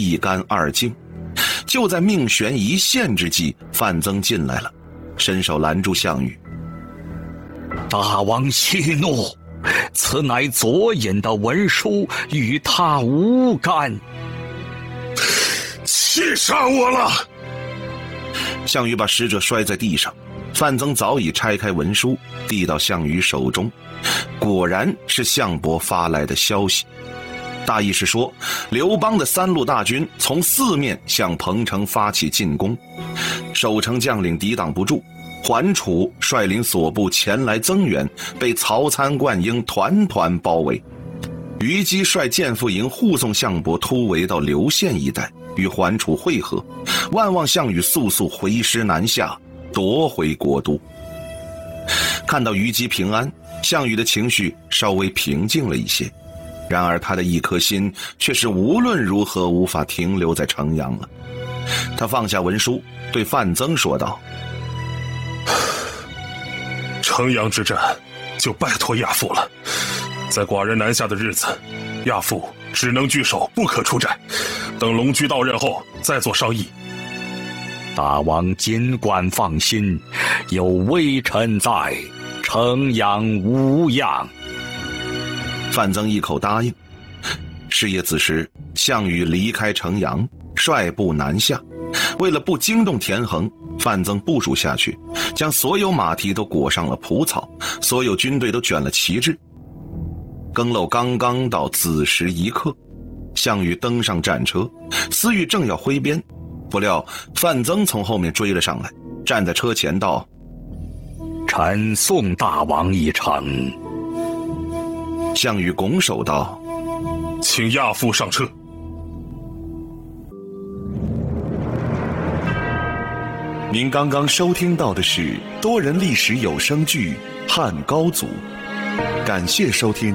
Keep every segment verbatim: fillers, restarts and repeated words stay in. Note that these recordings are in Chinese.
一干二净。就在命悬一线之际，范增进来了，伸手拦住项羽。 大王息怒，此乃左尹的文书，与他无干。 气杀我了！ 项羽把使者摔在地上，范增早已拆开文书递到项羽手中，果然是项伯发来的消息。大意是说，刘邦的三路大军从四面向彭城发起进攻，守城将领抵挡不住，桓楚率领所部前来增援，被曹参、灌婴团团包围。虞姬率建父营护送项伯突围到刘县一带，与桓楚会合，万望项羽速速回师南下，夺回国都。看到虞姬平安，项羽的情绪稍微平静了一些，然而他的一颗心却是无论如何无法停留在城阳了。他放下文书，对范增说道： 城阳之战就拜托亚父了，在寡人南下的日子，亚父只能据守，不可出战，等龙驹到任后再做商议。 大王尽管放心，有微臣在，城阳无恙。 范增一口答应。是夜子时，项羽离开城阳，率部南下。为了不惊动田横，范增部署下去，将所有马蹄都裹上了蒲草，所有军队都卷了旗帜。更漏刚刚到子时一刻，项羽登上战车，司御正要挥鞭，不料范增从后面追了上来，站在车前道： 臣送大王一程。 项羽拱手道： 请亚父上车。 您刚刚收听到的是多人历史有声剧《汉高祖》，感谢收听。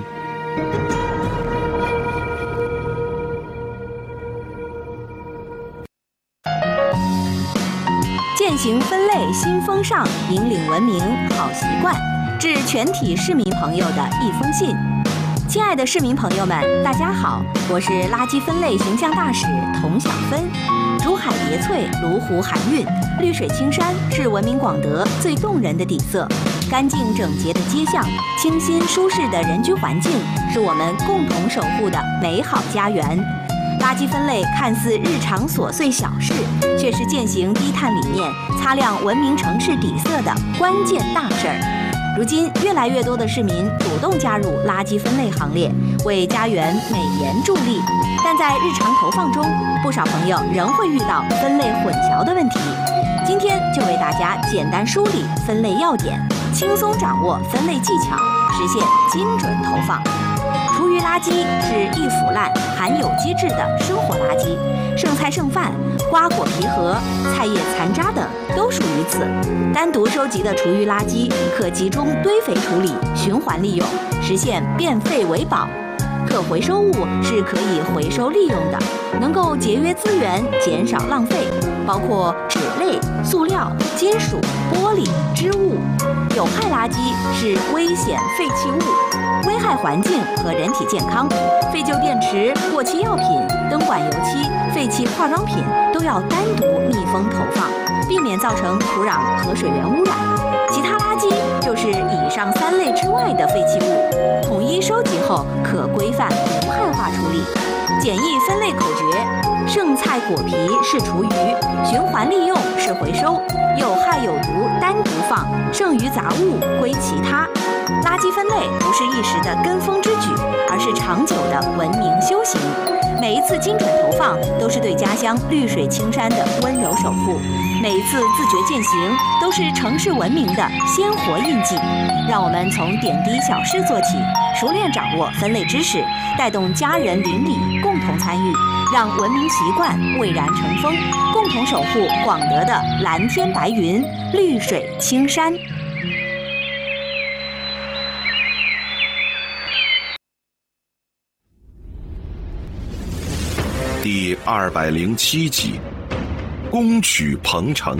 践行分类新风尚，引领文明好习惯，致全体市民朋友的一封信。亲爱的市民朋友们，大家好，我是垃圾分类形象大使童小芬。竹海叠翠，芦湖含韵，绿水青山是文明广德最动人的底色。干净整洁的街巷，清新舒适的人居环境，是我们共同守护的美好家园。垃圾分类看似日常琐碎小事，却是践行低碳理念、擦亮文明城市底色的关键大事儿。如今，越来越多的市民主动加入垃圾分类行列，为家园美颜助力。但在日常投放中，不少朋友仍会遇到分类混淆的问题。今天就为大家简单梳理分类要点，轻松掌握分类技巧，实现精准投放。厨余垃圾是易腐烂、含有机质的生活垃圾，剩菜剩饭、瓜果皮核、菜叶残渣等都属于此。单独收集的厨余垃圾可集中堆肥处理、循环利用，实现变废为宝。可回收物是可以回收利用的，能够节约资源，减少浪费，包括纸类、塑料、金属、玻璃、织物。有害垃圾是危险废弃物，危害环境和人体健康。废旧电池、过期药品、灯管油漆、废弃化妆品都要单独密封投放，避免造成土壤和水源污染。其他垃圾就是以上三类之外的废弃物，统一收集后可规范无害化处理。简易分类口诀：剩菜果皮是厨余，循环利用是回收，有害有毒单独放，剩余杂物归其他。垃圾分类不是一时的跟风之举，而是长久的文明修行。每一次精准投放，都是对家乡绿水青山的温柔守护；每一次自觉践行，都是城市文明的鲜活印记。让我们从点滴小事做起，熟练掌握分类知识，带动家人邻里共同参与，让文明习惯蔚然成风，共同守护广德的蓝天白云、绿水青山。 第二百零七集，攻取彭城。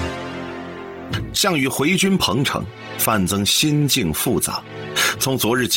项羽回军彭城，范增心境复杂。从昨日